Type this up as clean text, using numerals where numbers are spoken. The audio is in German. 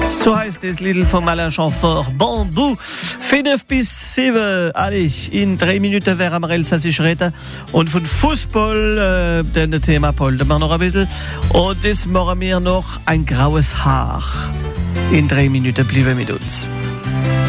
So heißt das Lied von Alain Chamfort, Bambou. 5 bis 7, allez, in 3 Minuten wären wir elsassisch reden. Und von Fußball, das Thema poltern wir noch ein bisschen. Und das machen wir noch ein graues Haar. In 3 Minuten bleiben mit uns.